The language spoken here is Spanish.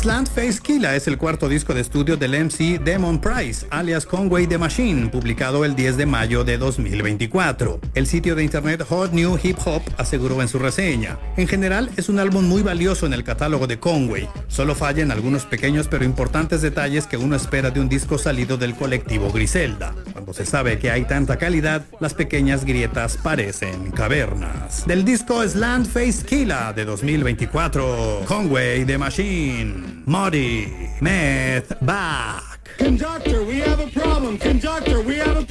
Slant Face Killa es el cuarto disco de estudio del MC Demon Price, alias Conway the Machine, publicado el 10 de mayo de 2024. El sitio de internet Hot New Hip Hop aseguró en su reseña: en general es un álbum muy valioso en el catálogo de Conway, solo falla en algunos pequeños pero importantes detalles que uno espera de un disco salido del colectivo Griselda. Cuando se sabe que hay tanta calidad, las pequeñas grietas parecen cavernas. Del disco Slant Face Killa de 2024, Conway the Machine, Muddy Meth Back. Conductor, we have a problem. Conductor, we have a